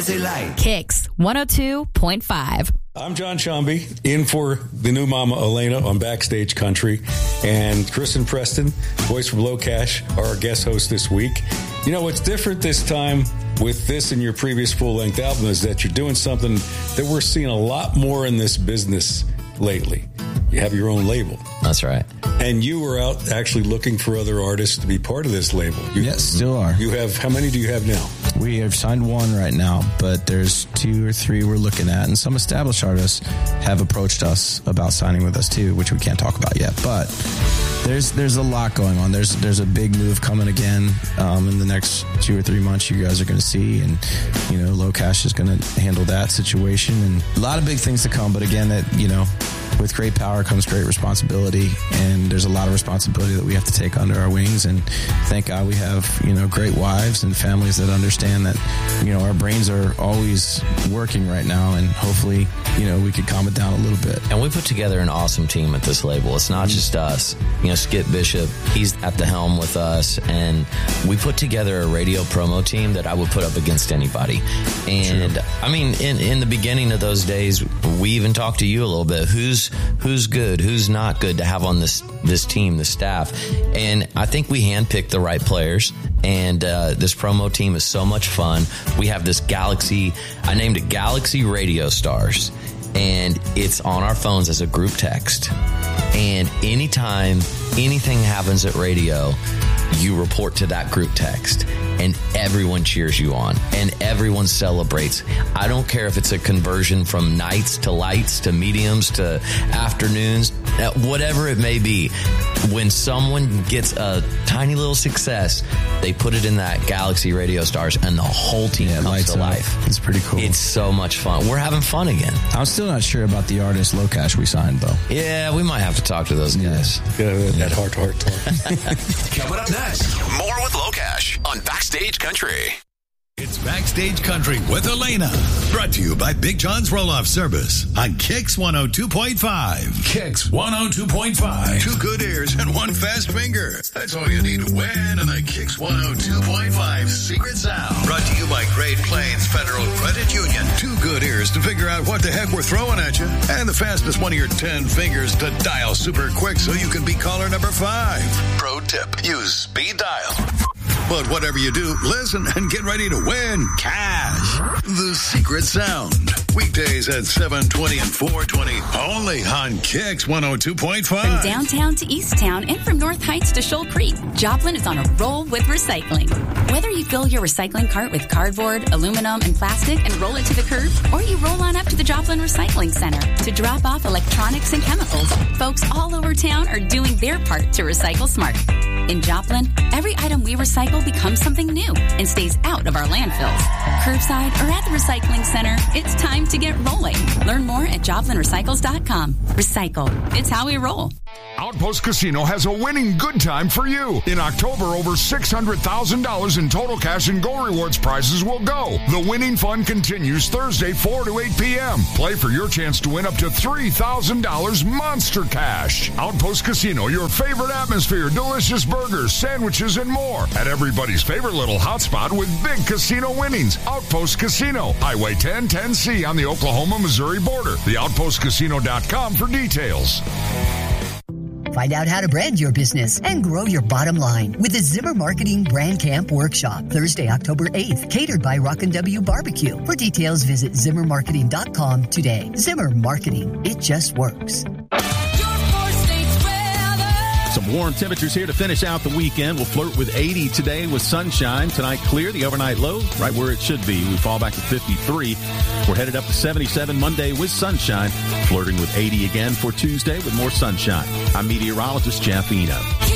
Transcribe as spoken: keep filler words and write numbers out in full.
as they like. Kicks one oh two point five. I'm John Chomby, in for the new mama Elena on Backstage Country, and Kristen Preston, voice from Low Cash, are our guest host this week. You know, what's different this time with this and your previous full-length album is that you're doing something that we're seeing a lot more in this business lately. You have your own label. That's right. And you were out actually looking for other artists to be part of this label. You, yes, still are. You have, how many do you have now? We have signed one right now, but there's two or three we're looking at, and some established artists have approached us about signing with us too, which we can't talk about yet. But there's there's a lot going on. There's there's a big move coming again um, in the next two or three months. You guys are going to see, and you know, Low Cash is going to handle that situation, and a lot of big things to come. But again, that you know, with great power comes great responsibility, and there's a lot of responsibility that we have to take under our wings. And thank God we have, you know, great wives and families that understand that, you know, our brains are always working right now, and hopefully, you know, we could calm it down a little bit. And we put together an awesome team at this label. It's not mm-hmm. just us. You know, Skip Bishop, he's at the helm with us, and we put together a radio promo team that I would put up against anybody. And True. I mean, in, in the beginning of those days, we even talked to you a little bit. Who's who's good, who's not good to have on this this team, the staff. And I think we handpicked the right players. And uh, this promo team is so much fun. We have this Galaxy, I named it Galaxy Radio Stars. And it's on our phones as a group text. And anytime anything happens at radio, you report to that group text, and everyone cheers you on, and everyone celebrates. I don't care if it's a conversion from nights to lights to mediums to afternoons, whatever it may be. When someone gets a tiny little success, they put it in that Galaxy Radio Stars, and the whole team yeah, comes to life. It's pretty cool. It's so much fun. We're having fun again. I'm still not sure about the artist Low Cash we signed, though. Yeah, we might have to talk to those guys. Yeah, yeah that heart-to-heart talk. Coming up next, more with Low Cash on Backstage Country. It's Backstage Country with Elena. Brought to you by Big John's Roll-Off Service on Kicks one oh two point five. Kicks one oh two point five. Two good ears and one fast finger. That's all you need to win in the Kicks one oh two point five Secret Sound. Brought to you by Great Plains Federal Credit Union. Two good ears to figure out what the heck we're throwing at you. And the fastest one of your ten fingers to dial super quick so you can be caller number five. Pro tip, use speed dial. But whatever you do, listen and get ready to win cash. The Secret Sound. Weekdays at seven twenty and four twenty. Only on Kicks one oh two point five. From downtown to Easttown and from North Heights to Shoal Creek, Joplin is on a roll with recycling. Whether you fill your recycling cart with cardboard, aluminum, and plastic and roll it to the curb, or you roll on up to the Joplin Recycling Center to drop off electronics and chemicals, folks all over town are doing their part to recycle smart. In Joplin, every item we recycle becomes something new and stays out of our landfills. Curbside or at the recycling center, it's time to get rolling. Learn more at joplin recycles dot com. Recycle. It's how we roll. Outpost Casino has a winning good time for you. In October, over six hundred thousand dollars in total cash and Go Rewards prizes will go. The winning fun continues Thursday, four to eight p.m. Play for your chance to win up to three thousand dollars monster cash. Outpost Casino, your favorite atmosphere, delicious burgers, sandwiches, and more. At everybody's favorite little hotspot with big casino winnings. Outpost Casino, Highway ten ten C on the Oklahoma-Missouri border. the outpost casino dot com for details. Find out how to brand your business and grow your bottom line with the Zimmer Marketing Brand Camp Workshop, Thursday, October eighth, catered by Rockin' W Barbecue. For details, visit zimmer marketing dot com today. Zimmer Marketing, it just works. Some warm temperatures here to finish out the weekend. We'll flirt with eighty today with sunshine. Tonight, clear. The overnight low right where it should be. We fall back to fifty-three. We're headed up to seventy-seven Monday with sunshine. Flirting with eighty again for Tuesday with more sunshine. I'm meteorologist Jeff Eno.